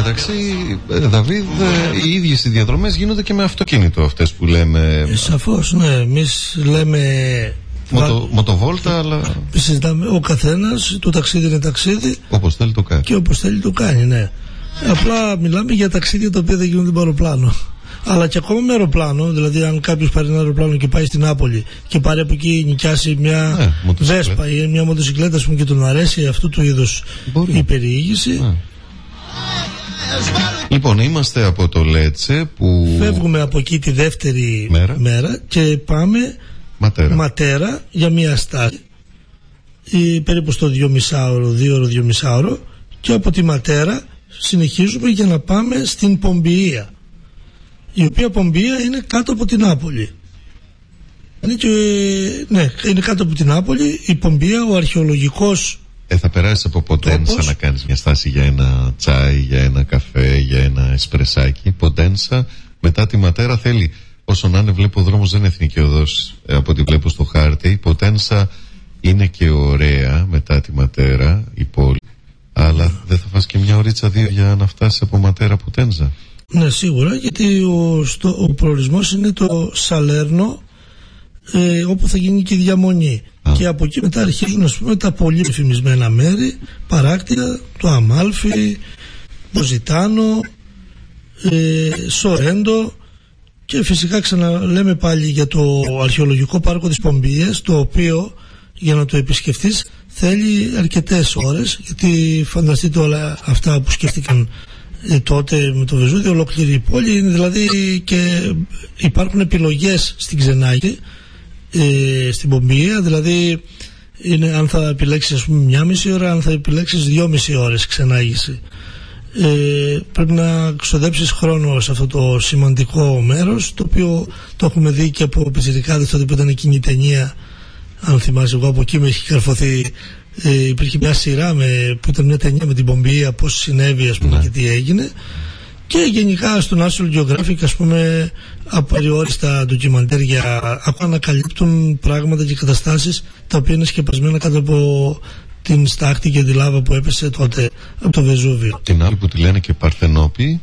μεταξύ, Δαβίδ, οι ίδιες οι διαδρομές γίνονται και με αυτοκίνητο, αυτές που λέμε. Σαφώς, ναι. Εμείς λέμε μοτοβόλτα, αλλά συζητάμε, ο καθένας, το ταξίδι είναι ταξίδι. Όπως θέλει το κάνει. Και όπως θέλει το κάνει, ναι. Απλά μιλάμε για ταξίδια τα οποία δεν γίνονται με αεροπλάνο. Αλλά και ακόμα με αεροπλάνο, δηλαδή αν κάποιος πάρει ένα αεροπλάνο και πάει στην Νάπολη και πάρει από εκεί νοικιάσει μια Βέσπα ή μια μοτοσυκλέτα, και τον αρέσει αυτού του είδους η περιήγηση. Λοιπόν, είμαστε από το Λέτσε που φεύγουμε από εκεί τη δεύτερη μέρα και πάμε Ματέρα για μια στάση περίπου στο 2,5 ώρο, και από τη Ματέρα συνεχίζουμε για να πάμε στην Πομπιεία, η οποία Πομπιεία είναι κάτω από την Νάπολη. Είναι κάτω από την Νάπολη η Πομπιεία, ο αρχαιολογικός. Θα περάσεις από Ποντένσα να κάνεις μια στάση για ένα τσάι, για ένα καφέ, για ένα εσπρεσάκι. Ποντένσα, μετά τη Ματέρα θέλει, όσο να είναι, βλέπω ο δρόμος δεν είναι εθνική οδός από ό,τι βλέπω στο χάρτη. Η Ποντένσα είναι και ωραία μετά τη Ματέρα η πόλη, αλλά δεν θα φας και μια ωρίτσα δύο για να φτάσεις από Ματέρα Ποντένσα? Ναι, σίγουρα, γιατί ο προορισμός είναι το Σαλέρνο, όπου θα γίνει και η διαμονή. Και από εκεί μετά αρχίζουν, ας πούμε, τα πολύ εφημισμένα μέρη, Παράκτια, το Αμάλφι, Ποζιτάνο, Σορέντο, και φυσικά ξαναλέμε πάλι για το αρχαιολογικό πάρκο της Πομπιείας, το οποίο για να το επισκεφτείς θέλει αρκετές ώρες, γιατί φανταστείτε όλα αυτά που σκέφτηκαν τότε με το Βεζούβιο, ολόκληρη η πόλη είναι, δηλαδή, και υπάρχουν επιλογές στην Ξενάγη, στην Πομπιεία, δηλαδή είναι αν θα επιλέξεις, ας πούμε, 1,5 ώρα, αν θα επιλέξεις 2,5 ώρες ξενάγηση. Πρέπει να ξοδέψεις χρόνο σε αυτό το σημαντικό μέρος, το οποίο το έχουμε δει και από πιτσιρικάδες τότε που ήταν εκείνη η ταινία, αν θυμάσαι, εγώ από εκεί με έχει καρφωθεί. Υπήρχε μια σειρά που ήταν μια ταινία με την Πομπιεία, πώς συνέβη, ας πούμε, και τι έγινε. Και γενικά στο National Geographic, ας πούμε, απεριόριστα ντοκιμαντέρ ακόμα ανακαλύπτουν πράγματα και καταστάσεις τα οποία είναι σκεπασμένα κάτω από την στάχτη και τη λάβα που έπεσε τότε από το Βεζούβιο. Την άλλη που τη λένε και Παρθενόπη,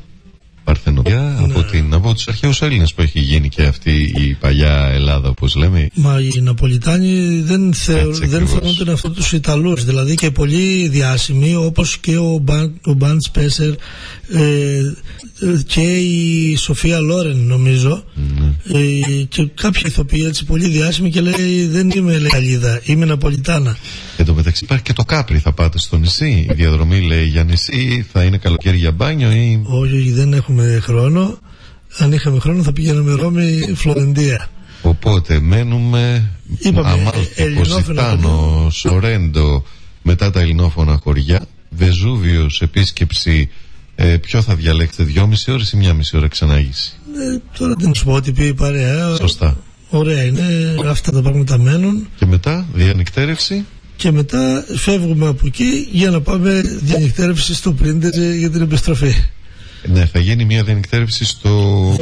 από τους αρχαίους Έλληνες που έχει γίνει και αυτή η παλιά Ελλάδα, όπως λέμε. Μα οι Ναπολιτάνοι δεν θεωρούνται αυτό τους Ιταλούς, δηλαδή και πολλοί διάσημοι, όπως και ο Μπαντ Σπέσερ και η Σοφία Λόρεν, νομίζω, και κάποιοι ηθοποιοί έτσι πολύ διάσημοι, και λέει δεν είμαι Γαλλίδα, είμαι Ναπολιτάνα. Εν τω μεταξύ υπάρχει και το Κάπρι, θα πάτε στο νησί? Η διαδρομή λέει για νησί, θα είναι καλοκαίρι για μπάνιο ή? Όχι, δεν έχουμε χρόνο. Αν είχαμε χρόνο θα πηγαίναμε Ρώμη, Φλωρεντία. Οπότε μένουμε Αμάλφι, Ποζιτάνο, Σορέντο, μετά τα ελληνόφωνα χωριά, Βεζούβιος, επίσκεψη. Ποιο θα διαλέξετε, 2,5 ώρες ή 1,5 ώρα ξενάγηση? Τώρα δεν σου πω ότι πει η παρέα. Σωστά. Ωραία είναι, αυτά τα πράγματα μένουν. Και μετά διανυκτέρευση. Και μετά φεύγουμε από εκεί για να πάμε διανυκτέρευση στο Πρίντερ για την επιστροφή. Ναι, θα γίνει μια διανυκτέρευση στο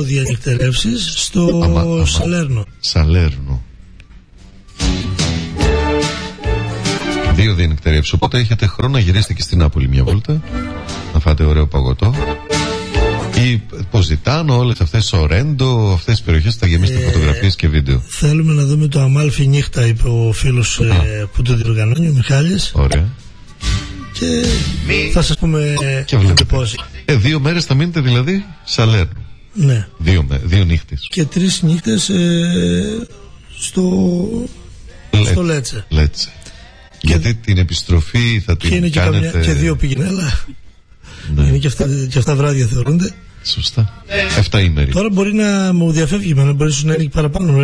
Σαλέρνο. Σαλέρνο. 2 διανυκτέρευσεις. Οπότε έχετε χρόνο να γυρίσετε και στην Νάπολη μια βόλτα, να φάτε ωραίο παγωτό. Ή Ποζιτάνο, όλες αυτές, Σορέντο, αυτές τις περιοχές θα γεμίσετε φωτογραφίες και βίντεο. Θέλουμε να δούμε το Αμάλφι νύχτα, είπε ο φίλος που το διοργανώνει, ο Μιχάλης. Ωραία. Και θα σας πούμε πώς. 2 μέρες θα μείνετε δηλαδή Σαλέρνο. Ναι. 2 νύχτες. Και 3 νύχτες στο Λέτσε. Γιατί την επιστροφή θα την κάνετε. Και 2 πηγενέλα. Ναι. Είναι και αυτά βράδια θεωρούνται. Σωστά. 7 ημέρες. Τώρα μπορεί να μου διαφεύγει, να μπορεί να είναι παραπάνω.